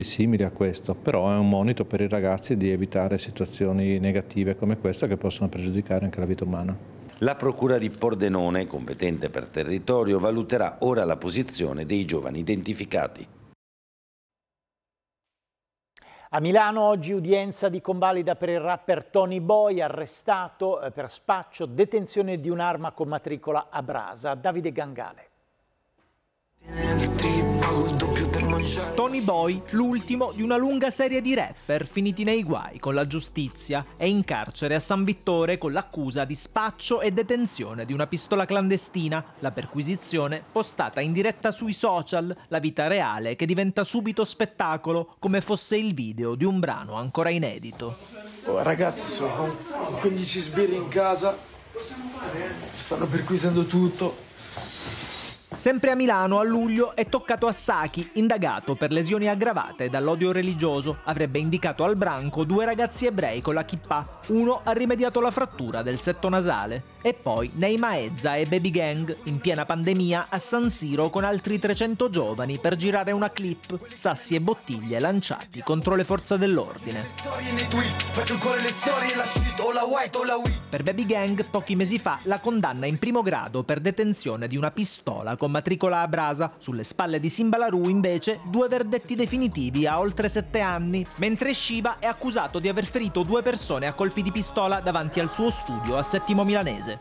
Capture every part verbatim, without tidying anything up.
Simili a questo, però è un monito per i ragazzi di evitare situazioni negative come questa che possono pregiudicare anche la vita umana. La Procura di Pordenone, competente per territorio, valuterà ora la posizione dei giovani identificati. A Milano oggi udienza di convalida per il rapper Tony Boy, arrestato per spaccio, detenzione di un'arma con matricola a Brasa. Davide Gangale. Tony Boy, l'ultimo di una lunga serie di rapper finiti nei guai con la giustizia, è in carcere a San Vittore con l'accusa di spaccio e detenzione di una pistola clandestina, la perquisizione postata in diretta sui social, la vita reale che diventa subito spettacolo come fosse il video di un brano ancora inedito. Oh, ragazzi, sono con quindici sbirri in casa, stanno perquisendo tutto. Sempre a Milano, a luglio, è toccato a Sacchi, indagato per lesioni aggravate dall'odio religioso. Avrebbe indicato al branco due ragazzi ebrei con la kippah. Uno ha rimediato la frattura del setto nasale. E poi Neima Ezza e Baby Gang, in piena pandemia, a San Siro con altri trecento giovani per girare una clip. Sassi e bottiglie lanciati contro le forze dell'ordine. Per Baby Gang, pochi mesi fa, la condanna in primo grado per detenzione di una pistola con matricola a Brasa. Sulle spalle di Simbalaru, invece, due verdetti definitivi a oltre sette anni, mentre Shiva è accusato di aver ferito due persone a colpi di pistola davanti al suo studio a Settimo Milanese.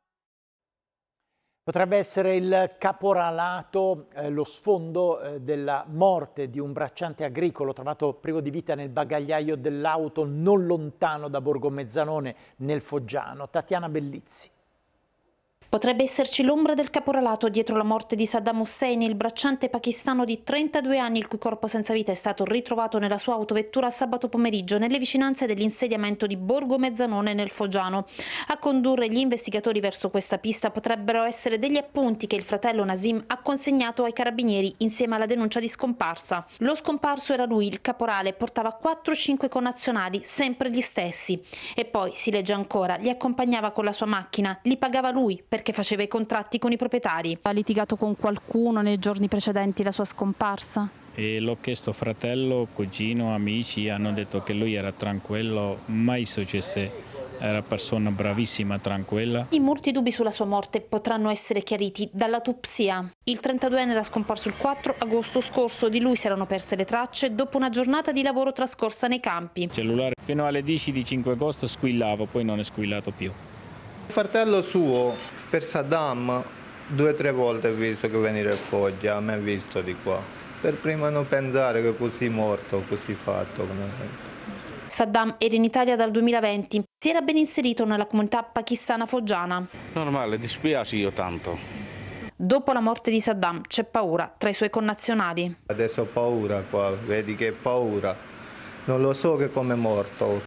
Potrebbe essere il caporalato eh, lo sfondo eh, della morte di un bracciante agricolo trovato privo di vita nel bagagliaio dell'auto non lontano da Borgo Mezzanone nel Foggiano. Tatiana Bellizzi. Potrebbe esserci l'ombra del caporalato dietro la morte di Saddam Hussein, il bracciante pakistano di trentadue anni il cui corpo senza vita è stato ritrovato nella sua autovettura sabato pomeriggio nelle vicinanze dell'insediamento di Borgo Mezzanone nel Foggiano. A condurre gli investigatori verso questa pista potrebbero essere degli appunti che il fratello Nasim ha consegnato ai carabinieri insieme alla denuncia di scomparsa. Lo scomparso era lui, il caporale, portava quattro cinque connazionali, sempre gli stessi. E poi, si legge ancora, li accompagnava con la sua macchina, li pagava lui per perché faceva i contratti con i proprietari. Ha litigato con qualcuno nei giorni precedenti la sua scomparsa? E l'ho chiesto fratello, cugino, amici, hanno detto che lui era tranquillo, mai successe, era persona bravissima, tranquilla. I molti dubbi sulla sua morte potranno essere chiariti dall'autopsia. Il trentaduenne era scomparso il quattro agosto scorso, di lui si erano perse le tracce dopo una giornata di lavoro trascorsa nei campi. Il cellulare fino alle dieci di cinque agosto squillava, poi non è squillato più. Il fratello suo per Saddam due o tre volte ho visto che venire a Foggia, a me è visto di qua. Per prima non pensare che così morto, così fatto. Saddam era in Italia dal duemilaventi, si era ben inserito nella comunità pakistana foggiana. Normale, dispiace io tanto. Dopo la morte di Saddam c'è paura tra i suoi connazionali. Adesso ho paura qua, vedi che paura. Non lo so che come è morto.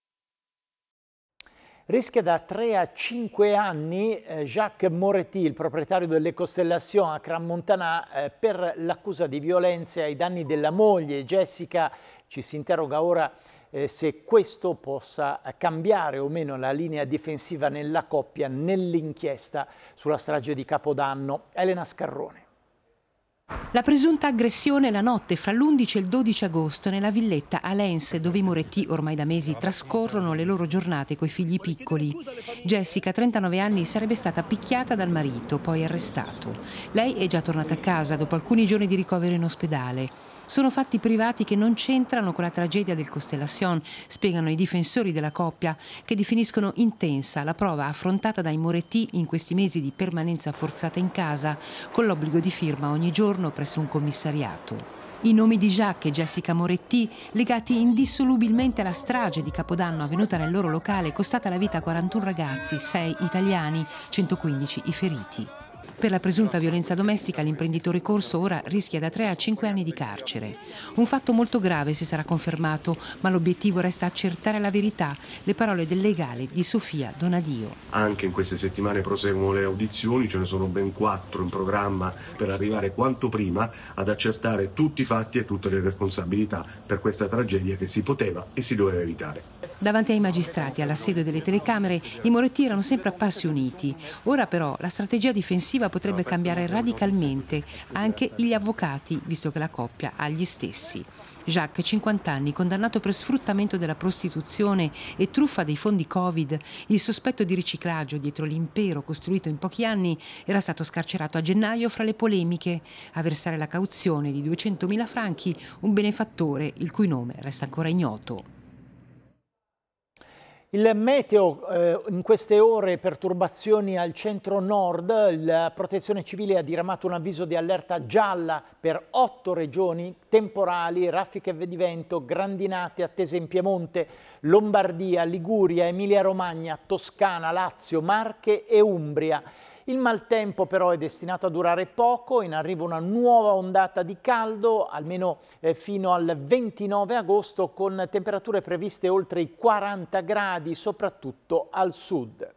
Rischia da tre a cinque anni eh, Jacques Moretti, il proprietario delle Constellation a Crans-Montana, eh, per l'accusa di violenze ai danni della moglie. Jessica ci si interroga ora eh, se questo possa cambiare o meno la linea difensiva nella coppia nell'inchiesta sulla strage di Capodanno. Elena Scarrone. La presunta aggressione la notte fra l'undici e il dodici agosto nella villetta a Lens, dove i Moretti ormai da mesi trascorrono le loro giornate coi figli piccoli. Jessica, trentanove anni, sarebbe stata picchiata dal marito, poi arrestato. Lei è già tornata a casa dopo alcuni giorni di ricovero in ospedale. Sono fatti privati che non c'entrano con la tragedia del Constellation, spiegano i difensori della coppia, che definiscono intensa la prova affrontata dai Moretti in questi mesi di permanenza forzata in casa, con l'obbligo di firma ogni giorno presso un commissariato. I nomi di Jacques e Jessica Moretti, legati indissolubilmente alla strage di Capodanno avvenuta nel loro locale, costata la vita a quarantuno ragazzi, sei italiani, centoquindici i feriti. Per la presunta violenza domestica l'imprenditore corso ora rischia da tre a cinque anni di carcere. Un fatto molto grave se sarà confermato, ma l'obiettivo resta accertare la verità. Le parole del legale di Sofia Donadio. Anche in queste settimane proseguono le audizioni, ce ne sono ben quattro in programma per arrivare quanto prima ad accertare tutti i fatti e tutte le responsabilità per questa tragedia che si poteva e si doveva evitare. Davanti ai magistrati, alla sede delle telecamere, i Moretti erano sempre apparsi uniti. Ora però la strategia difensiva potrebbe cambiare radicalmente, anche gli avvocati, visto che la coppia ha gli stessi. Jacques, cinquanta anni, condannato per sfruttamento della prostituzione e truffa dei fondi Covid, il sospetto di riciclaggio dietro l'impero costruito in pochi anni, era stato scarcerato a gennaio fra le polemiche. A versare la cauzione di duecentomila franchi un benefattore il cui nome resta ancora ignoto. Il meteo, eh, in queste ore perturbazioni al centro-nord, la Protezione Civile ha diramato un avviso di allerta gialla per otto regioni, temporali, raffiche di vento, grandinate attese in Piemonte, Lombardia, Liguria, Emilia-Romagna, Toscana, Lazio, Marche e Umbria. Il maltempo però è destinato a durare poco, in arrivo una nuova ondata di caldo, almeno eh, fino al ventinove agosto, con temperature previste oltre i quaranta gradi, soprattutto al sud.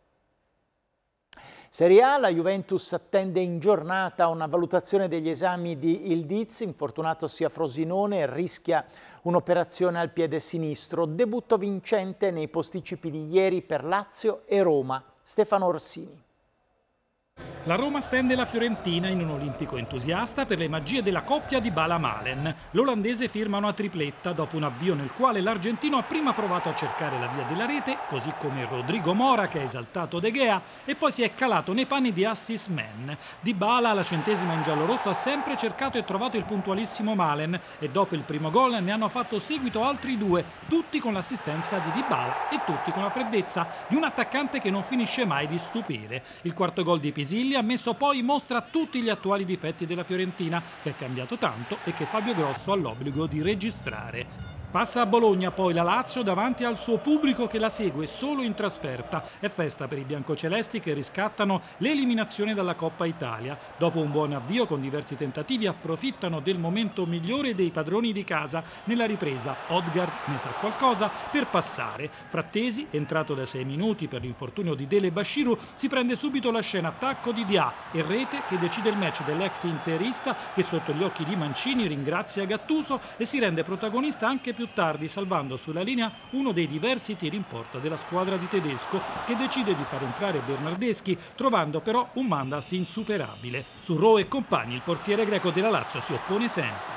Serie A, la Juventus attende in giornata una valutazione degli esami di Ildiz, infortunatosi a Frosinone e rischia un'operazione al piede sinistro. Debutto vincente nei posticipi di ieri per Lazio e Roma. Stefano Orsini. La Roma stende la Fiorentina in un olimpico entusiasta per le magie della coppia Dybala-Malen. L'olandese firma una tripletta dopo un avvio nel quale l'argentino ha prima provato a cercare la via della rete, così come Rodrigo Mora che ha esaltato De Gea, e poi si è calato nei panni di assist man. Dybala alla centesima in giallorosso ha sempre cercato e trovato il puntualissimo Malen e dopo il primo gol ne hanno fatto seguito altri due, tutti con l'assistenza di Dybala e tutti con la freddezza di un attaccante che non finisce mai di stupire. Il quarto gol di Pisilli ha messo poi in mostra tutti gli attuali difetti della Fiorentina, che è cambiato tanto e che Fabio Grosso ha l'obbligo di registrare. Passa a Bologna poi la Lazio davanti al suo pubblico che la segue solo in trasferta. È festa per i biancocelesti che riscattano l'eliminazione dalla Coppa Italia. Dopo un buon avvio con diversi tentativi approfittano del momento migliore dei padroni di casa. Nella ripresa Odgaard ne sa qualcosa per passare. Frattesi, entrato da sei minuti per l'infortunio di Dele Bashiru, si prende subito la scena attacco di Dia e rete che decide il match dell'ex interista che sotto gli occhi di Mancini ringrazia Gattuso e si rende protagonista anche più tardi, salvando sulla linea uno dei diversi tiri in porta della squadra di Tedesco, che decide di far entrare Bernardeschi, trovando però un Mandas insuperabile. Su Rowe e compagni il portiere greco della Lazio si oppone sempre.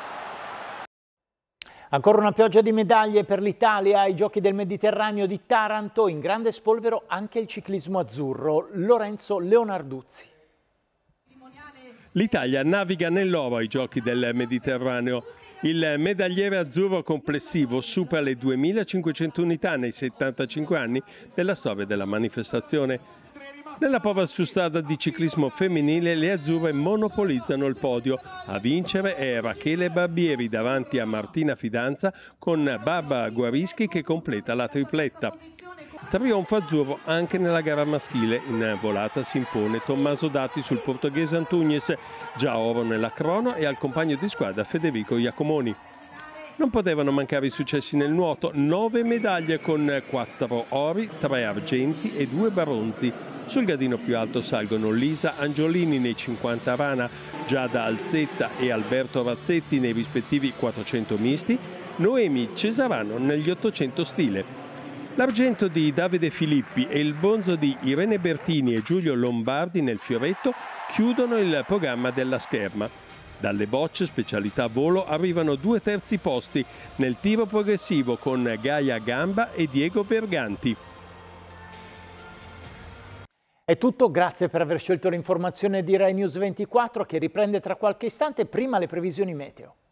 Ancora una pioggia di medaglie per l'Italia ai Giochi del Mediterraneo di Taranto, in grande spolvero anche il ciclismo azzurro. Lorenzo Leonarduzzi. L'Italia naviga nell'oro ai Giochi del Mediterraneo. Il medagliere azzurro complessivo supera le duemilacinquecento unità nei settantacinque anni della storia della manifestazione. Nella prova su strada di ciclismo femminile le azzurre monopolizzano il podio. A vincere è Rachele Barbieri davanti a Martina Fidanza con Barbara Guarischi che completa la tripletta. Trionfo azzurro anche nella gara maschile. In volata si impone Tommaso Dati sul portoghese Antunes, già oro nella crono, e al compagno di squadra Federico Iacomoni. Non potevano mancare i successi nel nuoto, nove medaglie con quattro ori, tre argenti e due bronzi. Sul gradino più alto salgono Lisa Angiolini nei cinquanta rana, Giada Alzetta e Alberto Razzetti nei rispettivi quattrocento misti, Noemi Cesarano negli ottocento stile. L'argento di Davide Filippi e il bronzo di Irene Bertini e Giulio Lombardi nel fioretto chiudono il programma della scherma. Dalle bocce, specialità volo, arrivano due terzi posti nel tiro progressivo con Gaia Gamba e Diego Berganti. È tutto, grazie per aver scelto l'informazione di Rai News ventiquattro che riprende tra qualche istante. Prima le previsioni meteo.